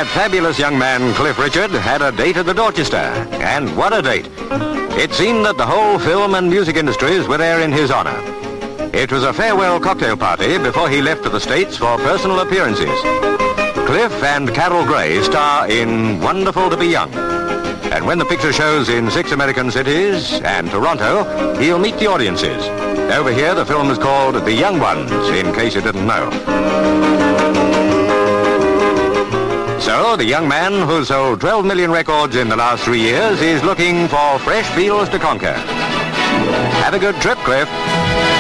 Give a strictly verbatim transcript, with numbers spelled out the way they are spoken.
That fabulous young man, Cliff Richard, had a date at the Dorchester. And what a date. It seemed that the whole film and music industries were there in his honor. It was a farewell cocktail party before he left for the States for personal appearances. Cliff and Carol Gray star in Wonderful to Be Young. And when the picture shows in six American cities and Toronto, he'll meet the audiences. Over here, the film is called The Young Ones, in case you didn't know. So, the young man who sold twelve million records in the last three years is looking for fresh fields to conquer. Have a good trip, Cliff.